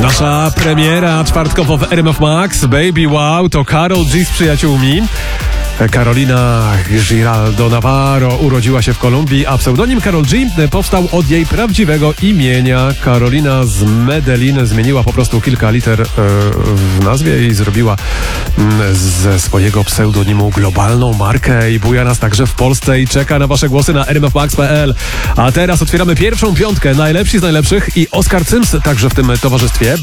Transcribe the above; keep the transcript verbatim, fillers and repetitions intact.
Nasza premiera czwartkowo w R M F Max. Baby Wow to Karol G z przyjaciółmi. Carolina Giraldo Navarro urodziła się w Kolumbii, a pseudonim Karol G powstał od jej prawdziwego imienia. Karolina z Medellin zmieniła po prostu kilka liter w nazwie i zrobiła ze swojego pseudonimu globalną markę i buja nas także w Polsce i czeka na wasze głosy na r m f max kropka p l. A teraz otwieramy pierwszą piątkę najlepsi z najlepszych i Oskar Cyms także w tym towarzystwie.